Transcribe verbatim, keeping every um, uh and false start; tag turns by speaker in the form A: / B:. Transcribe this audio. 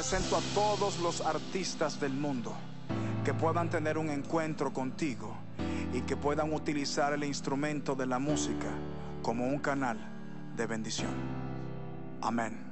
A: presento a todos los artistas del mundo que puedan tener un encuentro contigo y que puedan utilizar el instrumento de la música como un canal de bendición. Amén.